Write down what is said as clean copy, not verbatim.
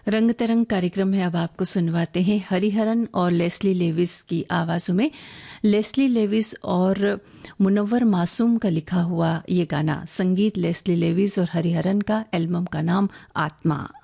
रंग तरंग कार्यक्रम में अब आपको सुनवाते हैं हरिहरन और लेस्ली लेविस की आवाज़ों में लेस्ली लेविस और मुनव्वर मासूम का लिखा हुआ ये गाना। संगीत लेस्ली लेविस और हरिहरन का, एल्बम का नाम आत्मा।